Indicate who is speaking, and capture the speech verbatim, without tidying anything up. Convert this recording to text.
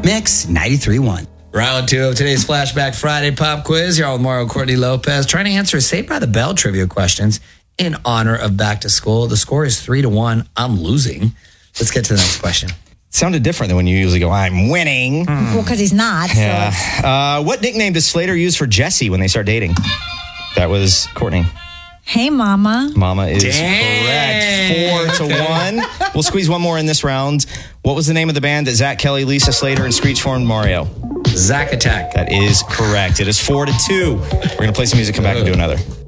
Speaker 1: Mix ninety-three point one.
Speaker 2: Round two of today's Flashback Friday pop quiz. You're all with Mario Courtney Lopez trying to answer Saved by the Bell trivia questions in honor of back to school. The score is three to one. I'm losing. Let's get to the next question.
Speaker 3: Sounded different than when you usually go, I'm winning.
Speaker 4: Mm. Well, because he's not. So
Speaker 3: yeah. Uh, what nickname does Slater use for Jesse when they start dating? That was Courtney.
Speaker 4: Hey, Mama.
Speaker 3: Mama is
Speaker 2: Dang.
Speaker 3: correct. Four to one. We'll squeeze one more in this round. What was the name of the band that Zach Kelly, Lisa Slater, and Screech formed Mario?
Speaker 2: Zack Attack.
Speaker 3: That is correct. It is four to two. We're going to play some music, come back and do another.